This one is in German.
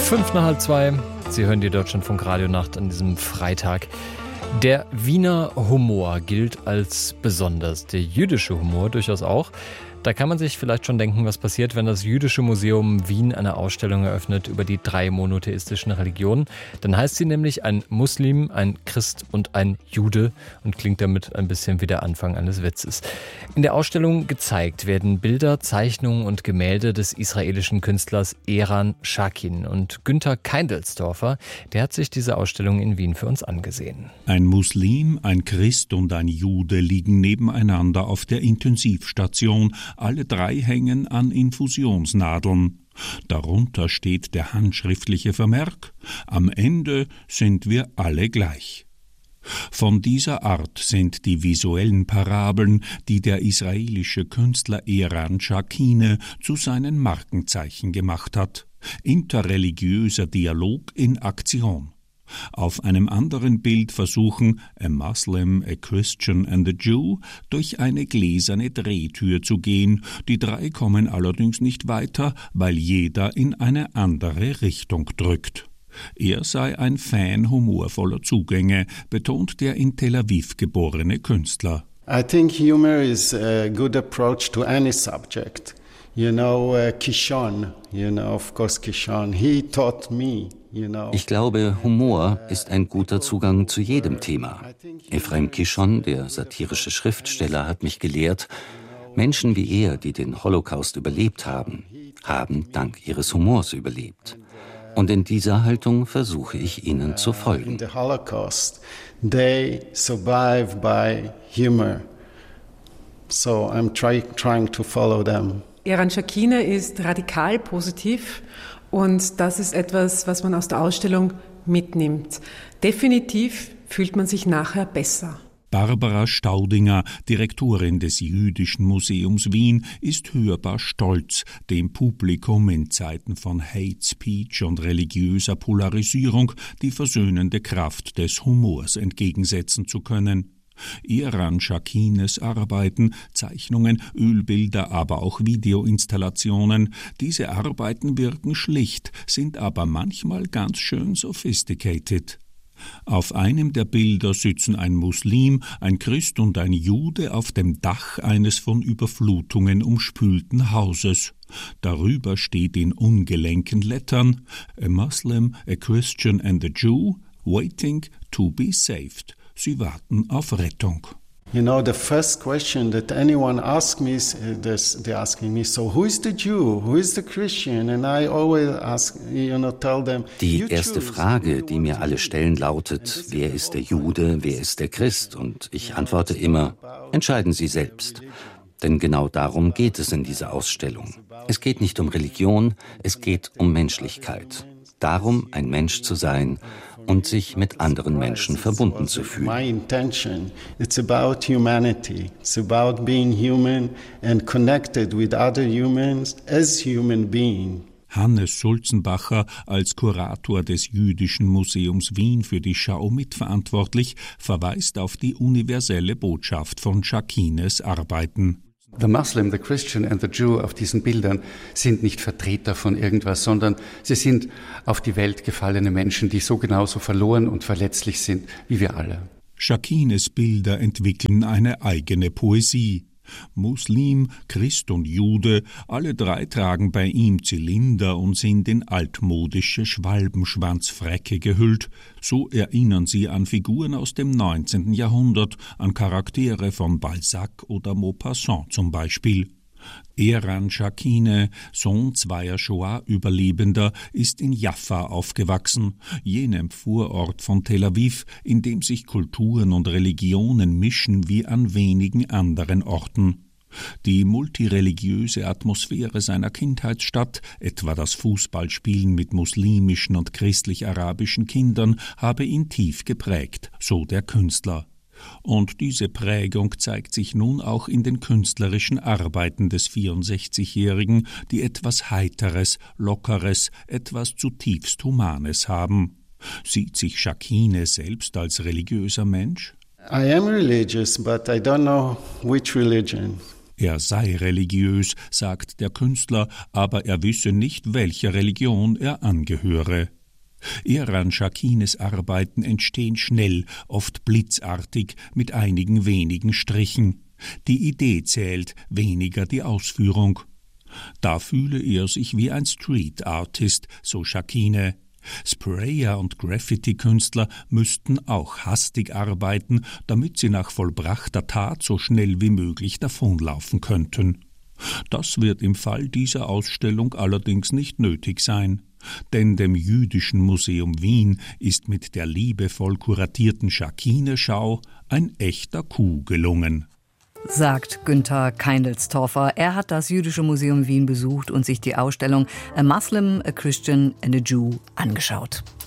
1:05. Sie hören die Deutschlandfunk Radionacht an diesem Freitag. Der Wiener Humor gilt als besonders, der jüdische Humor durchaus auch. Da kann man sich vielleicht schon denken, was passiert, wenn das Jüdische Museum Wien eine Ausstellung eröffnet über die 3 monotheistischen Religionen. Dann heißt sie nämlich ein Muslim, ein Christ und ein Jude und klingt damit ein bisschen wie der Anfang eines Witzes. In der Ausstellung gezeigt werden Bilder, Zeichnungen und Gemälde des israelischen Künstlers Eran Shakin. Und Günther Keindelsdorfer, der hat sich diese Ausstellung in Wien für uns angesehen. Ein Muslim, ein Christ und ein Jude liegen nebeneinander auf der Intensivstation. Alle 3 hängen an Infusionsnadeln. Darunter steht der handschriftliche Vermerk: Am Ende sind wir alle gleich. Von dieser Art sind die visuellen Parabeln, die der israelische Künstler Eran Shakin zu seinen Markenzeichen gemacht hat. Interreligiöser Dialog in Aktion. Auf einem anderen Bild versuchen a Muslim, a Christian and a Jew durch eine gläserne Drehtür zu gehen. Die 3 kommen allerdings nicht weiter, weil jeder in eine andere Richtung drückt. Er sei ein Fan humorvoller Zugänge, betont der in Tel Aviv geborene Künstler. I think humor is a good approach to any subject. Kishon, of course Kishon, he taught me. Ich glaube, Humor ist ein guter Zugang zu jedem Thema. Ephraim Kishon, der satirische Schriftsteller, hat mich gelehrt, Menschen wie er, die den Holocaust überlebt haben, haben dank ihres Humors überlebt. Und in dieser Haltung versuche ich ihnen zu folgen. In the Holocaust, they survive by humor. So I'm trying to follow them. Eran Shakin ist radikal positiv und das ist etwas, was man aus der Ausstellung mitnimmt. Definitiv fühlt man sich nachher besser. Barbara Staudinger, Direktorin des Jüdischen Museums Wien, ist hörbar stolz, dem Publikum in Zeiten von Hate Speech und religiöser Polarisierung die versöhnende Kraft des Humors entgegensetzen zu können. Eran Shakines Arbeiten, Zeichnungen, Ölbilder, aber auch Videoinstallationen. Diese Arbeiten wirken schlicht, sind aber manchmal ganz schön sophisticated. Auf einem der Bilder sitzen ein Muslim, ein Christ und ein Jude auf dem Dach eines von Überflutungen umspülten Hauses. Darüber steht in ungelenken Lettern: A Muslim, a Christian and a Jew, waiting to be saved. Sie warten auf Rettung. The first question that anyone asks me is, they're asking me, so who is the Jew, who is the Christian? And I always tell them. Die erste Frage, die mir alle stellen, lautet, wer ist der Jude, wer ist der Christ? Und ich antworte immer, entscheiden Sie selbst. Denn genau darum geht es in dieser Ausstellung. Es geht nicht um Religion, es geht um Menschlichkeit. Darum, ein Mensch zu sein und sich mit anderen Menschen verbunden zu fühlen. My intention, it's about humanity. It's about being human and connected with other humans as human beings. Hannes Sulzenbacher, als Kurator des Jüdischen Museums Wien für die Schau mitverantwortlich, verweist auf die universelle Botschaft von Shakines Arbeiten. The Muslim, the Christian and the Jew auf diesen Bildern sind nicht Vertreter von irgendwas, sondern sie sind auf die Welt gefallene Menschen, die so genauso verloren und verletzlich sind wie wir alle. Shakines Bilder entwickeln eine eigene Poesie. Muslim, Christ und Jude, alle 3 tragen bei ihm Zylinder und sind in altmodische Schwalbenschwanzfräcke gehüllt. So erinnern sie an Figuren aus dem 19. Jahrhundert, an Charaktere von Balzac oder Maupassant zum Beispiel. Eran Shakin, Sohn 2 Shoah-Überlebender, ist in Jaffa aufgewachsen, jenem Vorort von Tel Aviv, in dem sich Kulturen und Religionen mischen wie an wenigen anderen Orten. Die multireligiöse Atmosphäre seiner Kindheitsstadt, etwa das Fußballspielen mit muslimischen und christlich-arabischen Kindern, habe ihn tief geprägt, so der Künstler. Und diese Prägung zeigt sich nun auch in den künstlerischen Arbeiten des 64-Jährigen, die etwas Heiteres, Lockeres, etwas zutiefst Humanes haben. Sieht sich Shakin selbst als religiöser Mensch? I am religious, but I don't know which religion. Er sei religiös, sagt der Künstler, aber er wisse nicht, welcher Religion er angehöre. Eran Shakines Arbeiten entstehen schnell, oft blitzartig, mit einigen wenigen Strichen. Die Idee zählt, weniger die Ausführung. Da fühle er sich wie ein Street Artist, so Shakine. Sprayer und Graffiti-Künstler müssten auch hastig arbeiten, damit sie nach vollbrachter Tat so schnell wie möglich davonlaufen könnten. Das wird im Fall dieser Ausstellung allerdings nicht nötig sein, denn dem Jüdischen Museum Wien ist mit der liebevoll kuratierten Shakine-Schau ein echter Coup gelungen. Sagt Günther Keindelstorfer. Er hat das Jüdische Museum Wien besucht und sich die Ausstellung A Muslim, a Christian and a Jew angeschaut.